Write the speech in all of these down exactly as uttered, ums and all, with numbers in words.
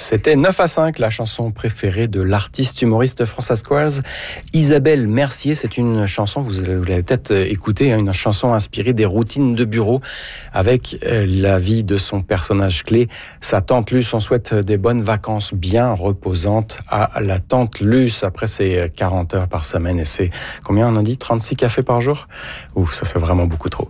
C'était neuf à cinq, la chanson préférée de l'artiste humoriste François Squares, Isabelle Mercier. C'est une chanson, vous l'avez peut-être écoutée, une chanson inspirée des routines de bureau avec la vie de son personnage clé, sa tante Luce. On souhaite des bonnes vacances bien reposantes à la tante Luce après ses quarante heures par semaine et c'est, combien on a dit, trente-six cafés par jour? Ouf, ça c'est vraiment beaucoup trop.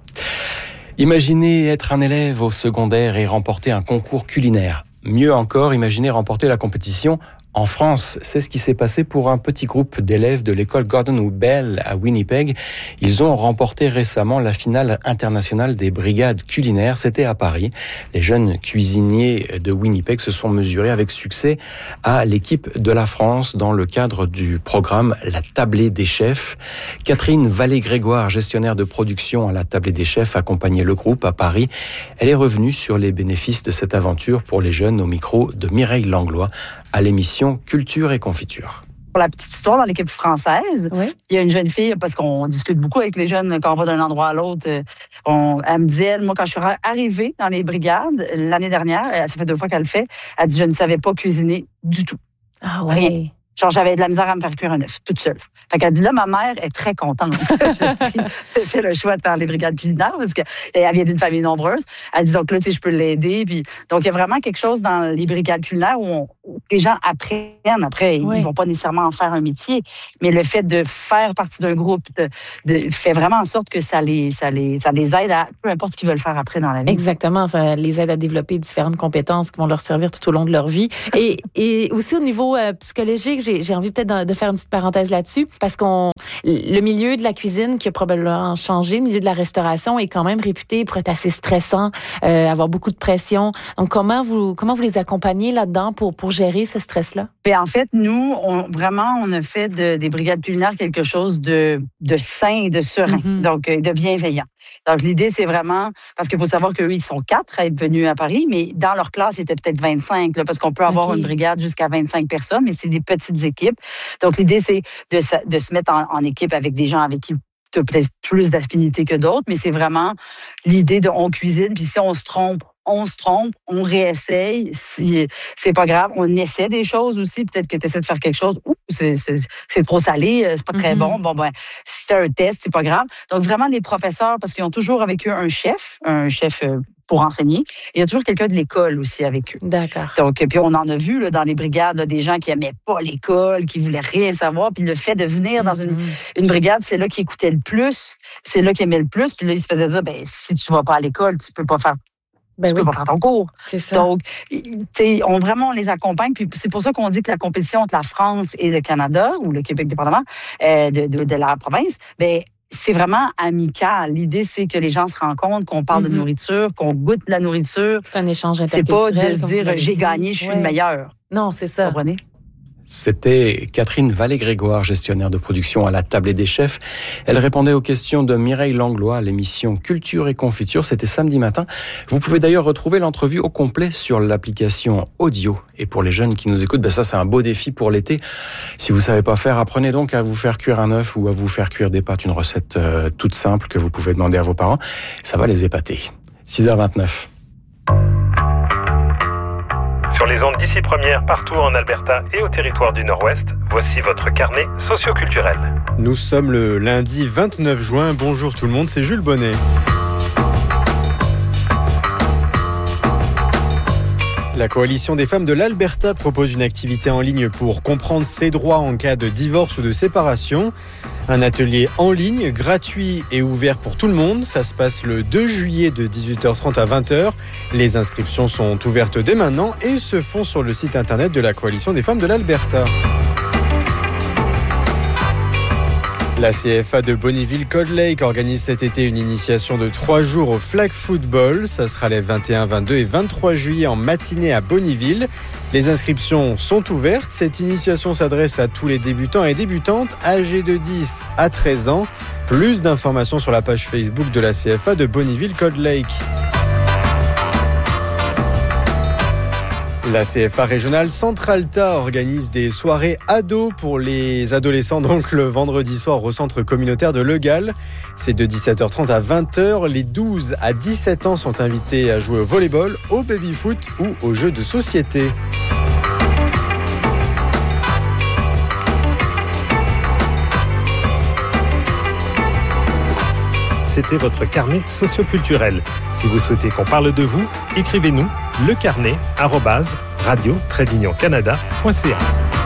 Imaginez être un élève au secondaire et remporter un concours culinaire. Mieux encore, imaginez remporter la compétition en France. C'est ce qui s'est passé pour un petit groupe d'élèves de l'école Gordon Bell à Winnipeg. Ils ont remporté récemment la finale internationale des brigades culinaires. C'était à Paris. Les jeunes cuisiniers de Winnipeg se sont mesurés avec succès à l'équipe de la France dans le cadre du programme La Tablée des Chefs. Catherine Vallée-Grégoire, gestionnaire de production à La Tablée des Chefs, accompagnait le groupe à Paris. Elle est revenue sur les bénéfices de cette aventure pour les jeunes au micro de Mireille Langlois à l'émission Culture et Confiture. Pour la petite histoire, dans l'équipe française, oui. Il y a une jeune fille, parce qu'on discute beaucoup avec les jeunes quand on va d'un endroit à l'autre, on, elle me dit, elle, moi, quand je suis arrivée dans les brigades l'année dernière, ça fait deux fois qu'elle le fait, elle dit, je ne savais pas cuisiner du tout. Ah ouais. Rien. Genre, j'avais de la misère à me faire cuire un œuf, toute seule. Fait qu'elle dit, là, ma mère est très contente. J'ai fait le choix de faire les brigades culinaires parce qu'elle vient d'une famille nombreuse. Elle dit, donc là, tu sais, je peux l'aider. Puis, donc, il y a vraiment quelque chose dans les brigades culinaires où, on, où les gens apprennent. Après, oui. Ils vont pas nécessairement en faire un métier. Mais le fait de faire partie d'un groupe de, de, fait vraiment en sorte que ça les, ça, les, ça les aide à peu importe ce qu'ils veulent faire après dans la vie. Exactement. Ça les aide à développer différentes compétences qui vont leur servir tout au long de leur vie. Et, et aussi au niveau euh, psychologique, J'ai, j'ai envie peut-être de, de faire une petite parenthèse là-dessus parce qu'on le milieu de la cuisine qui a probablement changé, le milieu de la restauration est quand même réputé pour être assez stressant, euh, avoir beaucoup de pression. Donc comment vous comment vous les accompagnez là-dedans pour pour gérer ce stress-là? Bien, en fait, nous, on, vraiment, on a fait de, des brigades culinaires quelque chose de de sain et de serein, mm-hmm. donc de bienveillant. Donc, l'idée, c'est vraiment, parce qu'il faut savoir qu'eux, ils sont quatre à être venus à Paris, mais dans leur classe, ils étaient peut-être vingt-cinq, là, parce qu'on peut avoir okay. une brigade jusqu'à vingt-cinq personnes, mais c'est des petites équipes. Donc, l'idée, c'est de, de se mettre en, en équipe avec des gens avec qui tu as peut-être plus d'affinité que d'autres, mais c'est vraiment l'idée de on cuisine, puis si on se trompe, on se trompe, on réessaye, si c'est pas grave, on essaie des choses aussi, peut-être que tu essaies de faire quelque chose, ouh, c'est, c'est, c'est trop salé, c'est pas très mm-hmm. bon, bon ben, si c'est un test, c'est pas grave. Donc vraiment, les professeurs, parce qu'ils ont toujours avec eux un chef, un chef euh, pour enseigner, il y a toujours quelqu'un de l'école aussi avec eux. D'accord. Donc, puis on en a vu là, dans les brigades là, des gens qui aimaient pas l'école, qui voulaient rien savoir, puis le fait de venir dans mm-hmm. une, une brigade, c'est là qu'ils écoutaient le plus, c'est là qu'ils aimaient le plus, puis là, ils se faisaient dire, ben si tu vas pas à l'école, tu peux pas faire Ben tu oui. peux pas faire ton cours. C'est ça. Donc, on, vraiment, on les accompagne. Puis c'est pour ça qu'on dit que la compétition entre la France et le Canada, ou le Québec dépendamment, euh, de, de, de la province, ben c'est vraiment amical. L'idée, c'est que les gens se rencontrent, qu'on parle mm-hmm. de nourriture, qu'on goûte la nourriture. C'est un échange interculturel. C'est pas de se dire, j'ai dit. gagné, je suis ouais. le meilleur. Non, c'est ça. Vous comprenez? C'était Catherine Vallée-Grégoire, gestionnaire de production à La Tablée des Chefs. Elle répondait aux questions de Mireille Langlois à l'émission Culture et Confiture. C'était samedi matin. Vous pouvez d'ailleurs retrouver l'entrevue au complet sur l'application audio. Et pour les jeunes qui nous écoutent, ben ça c'est un beau défi pour l'été. Si vous savez pas faire, apprenez donc à vous faire cuire un œuf ou à vous faire cuire des pâtes. Une recette euh, toute simple que vous pouvez demander à vos parents. Ça va les épater. six heures vingt-neuf. Sur les ondes d'ici première, partout en Alberta et au territoire du Nord-Ouest, voici votre carnet socioculturel. Nous sommes le lundi vingt-neuf juin. Bonjour tout le monde, c'est Jules Bonnet. La Coalition des femmes de l'Alberta propose une activité en ligne pour comprendre ses droits en cas de divorce ou de séparation. Un atelier en ligne, gratuit et ouvert pour tout le monde. Ça se passe le deux juillet de dix-huit heures trente à vingt heures. Les inscriptions sont ouvertes dès maintenant et se font sur le site internet de la Coalition des femmes de l'Alberta. La C F A de Bonnyville-Cold Lake organise cet été une initiation de trois jours au flag football. Ça sera les vingt et un, vingt-deux et vingt-trois juillet en matinée à Bonnyville. Les inscriptions sont ouvertes. Cette initiation s'adresse à tous les débutants et débutantes âgés de dix à treize ans. Plus d'informations sur la page Facebook de la C F A de Bonnyville-Cold Lake. La C F A régionale Centre-Alta organise des soirées ados pour les adolescents, donc le vendredi soir au centre communautaire de Le Gall. C'est de dix-sept heures trente à vingt heures. Les douze à dix-sept ans sont invités à jouer au volleyball, au baby-foot ou aux jeux de société. C'était votre carnet socioculturel. Si vous souhaitez qu'on parle de vous, écrivez-nous lecarnet arobase radio tiret union canada point c a.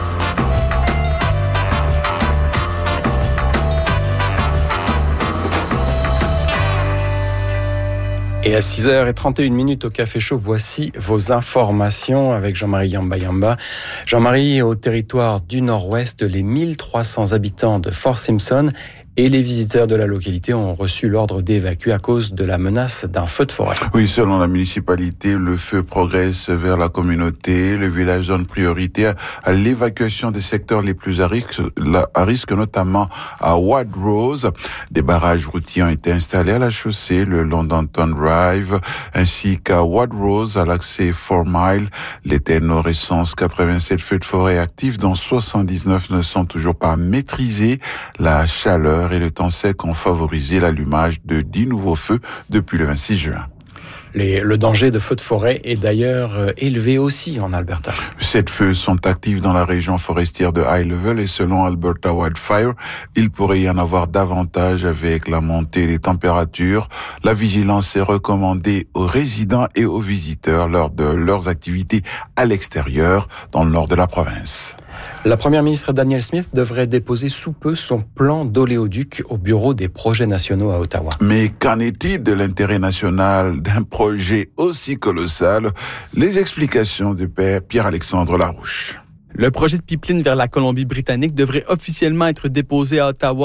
Et à six heures trente et une minutes au Café Chaud, voici vos informations avec Jean-Marie Yamba Yamba. Jean-Marie, au territoire du Nord-Ouest, les mille trois cents habitants de Fort Simpson et les visiteurs de la localité ont reçu l'ordre d'évacuer à cause de la menace d'un feu de forêt. Oui, selon la municipalité, le feu progresse vers la communauté. Le village donne priorité à l'évacuation des secteurs les plus à risque, à risque notamment à Wadrose. Des barrages routiers ont été installés à la chaussée le long d'Anton Drive, ainsi qu'à Wadrose, à l'accès Four Mile. Les ténors recense quatre-vingt-sept feux de forêt actifs, dont soixante-dix-neuf ne sont toujours pas maîtrisés. La chaleur et le temps sec ont favorisé l'allumage de dix nouveaux feux depuis le vingt-six juin. Les, le danger de feux de forêt est d'ailleurs élevé aussi en Alberta. Sept feux sont actifs dans la région forestière de High Level et selon Alberta Wildfire, il pourrait y en avoir davantage avec la montée des températures. La vigilance est recommandée aux résidents et aux visiteurs lors de leurs activités à l'extérieur dans le nord de la province. La première ministre Danielle Smith devrait déposer sous peu son plan d'oléoduc au bureau des projets nationaux à Ottawa. Mais qu'en est-il de l'intérêt national d'un projet aussi colossal? Les explications de Père Pierre-Alexandre Larouche. Le projet de pipeline vers la Colombie-Britannique devrait officiellement être déposé à Ottawa